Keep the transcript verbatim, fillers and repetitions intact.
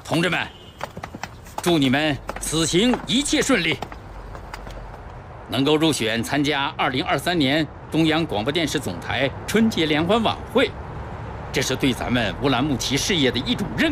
同志们，祝你们此行一切顺利，能够入选参加二零二三年中央广播电视总台春节联欢晚会，这是对咱们乌兰牧骑事业的一种认